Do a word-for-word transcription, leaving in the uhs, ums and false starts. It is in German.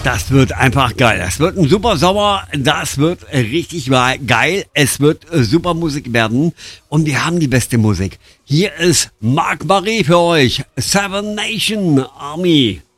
Das wird einfach geil. Das wird ein super Sommer. Das wird richtig geil. Es wird super Musik werden. Und wir haben die beste Musik. Hier ist Marc Marie für euch. Seven Nation Army.